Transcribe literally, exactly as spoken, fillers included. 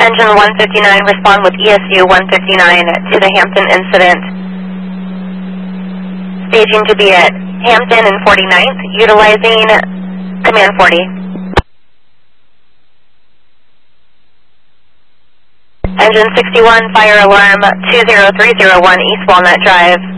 Engine one fifty-nine, respond with E S U one fifty-nine to the Hampton incident. Staging to be at Hampton and forty-ninth, utilizing Command forty. Engine sixty-one, fire alarm two zero three zero one, East Walnut Drive.